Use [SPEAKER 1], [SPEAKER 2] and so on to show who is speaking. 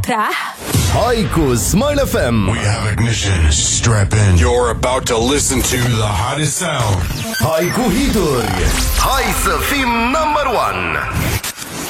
[SPEAKER 1] prea?
[SPEAKER 2] Hai cu Smile FM.
[SPEAKER 3] We have ignition. Strap in. You're about to listen to the hottest sound.
[SPEAKER 2] Hai cu hituri. Hai să fim number one.